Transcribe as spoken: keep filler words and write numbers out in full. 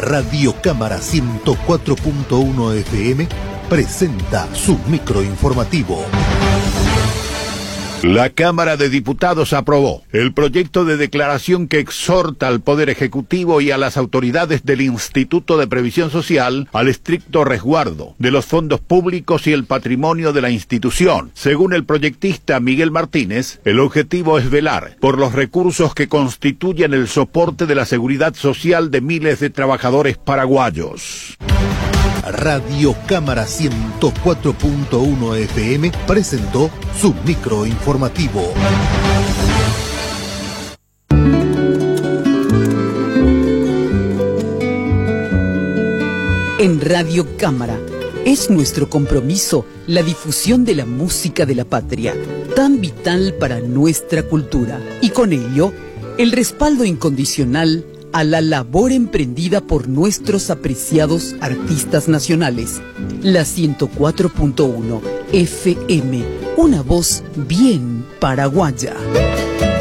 Radio Cámara ciento cuatro punto uno F M presenta su microinformativo. La Cámara de Diputados aprobó el proyecto de declaración que exhorta al Poder Ejecutivo y a las autoridades del Instituto de Previsión Social al estricto resguardo de los fondos públicos y el patrimonio de la institución. Según el proyectista Miguel Martínez, el objetivo es velar por los recursos que constituyen el soporte de la seguridad social de miles de trabajadores paraguayos. Radio Cámara ciento cuatro punto uno F M presentó su microinformativo. En Radio Cámara es nuestro compromiso la difusión de la música de la patria, tan vital para nuestra cultura, y con ello el respaldo incondicional a la labor emprendida por nuestros apreciados artistas nacionales. La ciento cuatro punto uno F M, una voz bien paraguaya.